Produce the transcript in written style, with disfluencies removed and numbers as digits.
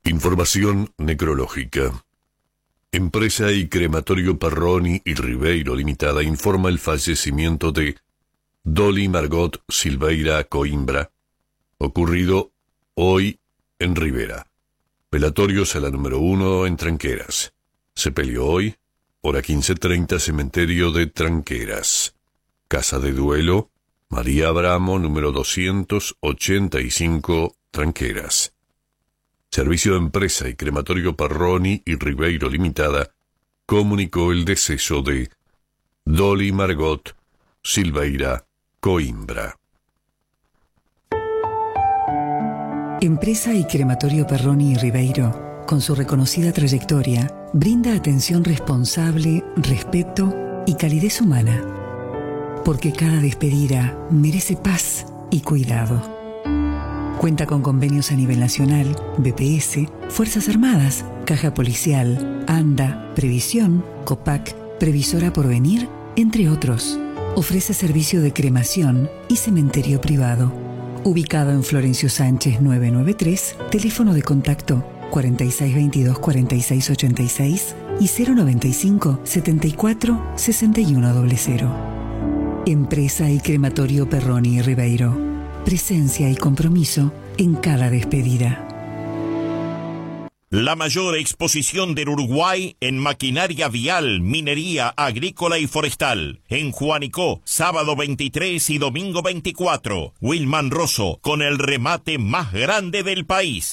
Información necrológica. Empresa y Crematorio Perroni y Ribeiro Limitada informa el fallecimiento de Dolly Margot Silveira Coimbra, ocurrido hoy en Rivera. Velatorio Sala número 1 en Tranqueras. Sepelio hoy, hora 15:30, cementerio de Tranqueras. Casa de duelo, María Abramo, número 285, Tranqueras. Servicio de Empresa y Crematorio Perroni y Ribeiro Limitada comunicó el deceso de Dolly Margot Silveira Coimbra. Empresa y Crematorio Perroni y Ribeiro, con su reconocida trayectoria, brinda atención responsable, respeto y calidez humana. Porque cada despedida merece paz y cuidado. Cuenta con convenios a nivel nacional, BPS, Fuerzas Armadas, Caja Policial, ANDA, Previsión, COPAC, Previsora Porvenir, entre otros. Ofrece servicio de cremación y cementerio privado. Ubicado en Florencio Sánchez 993, teléfono de contacto 4622-4686 y 095-74-6100. Empresa y Crematorio Perroni y Ribeiro. Presencia y compromiso en cada despedida. La mayor exposición del Uruguay en maquinaria vial, minería, agrícola y forestal. En Juanico, sábado 23 y domingo 24. Wilman Rosso, con el remate más grande del país.